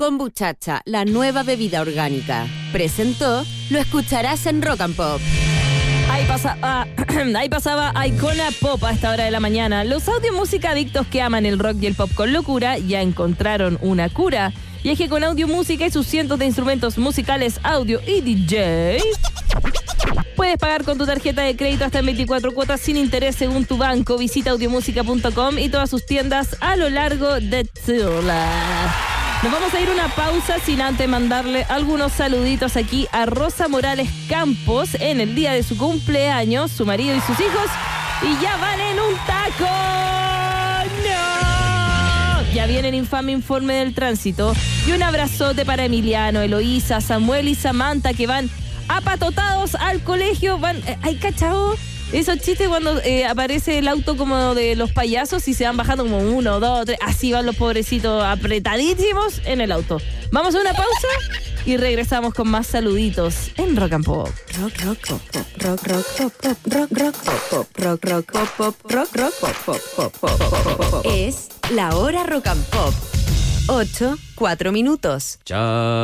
Kombuchacha, la nueva bebida orgánica. Presentó, lo escucharás en Rock and Pop. Ahí pasaba Icona Pop a esta hora de la mañana. Los audiomúsica adictos que aman el rock y el pop con locura ya encontraron una cura. Y es que con Audiomúsica y sus cientos de instrumentos musicales, audio y DJ, puedes pagar con tu tarjeta de crédito hasta en 24 cuotas sin interés según tu banco. Visita audiomusica.com y todas sus tiendas a lo largo de Chile. Nos vamos a ir una pausa sin antes mandarle algunos saluditos aquí a Rosa Morales Campos en el día de su cumpleaños, su marido y sus hijos, y ya van en un taco. ¡No! Ya viene el infame informe del tránsito. Y un abrazote para Emiliano, Eloísa, Samuel y Samantha, que van apatotados al colegio. ¿Hay cachao? Esos chistes cuando aparece el auto como de los payasos y se van bajando como 1, 2, 3. Así van los pobrecitos apretadísimos en el auto. Vamos a una pausa y regresamos con más saluditos en Rock and Pop. Rock, rock, pop, pop, rock, rock, pop, pop, rock, rock, pop, pop, rock, rock, pop, pop, rock, rock, pop, pop, pop, pop, pop, pop. Es la hora Rock and Pop. 8:04. Chao.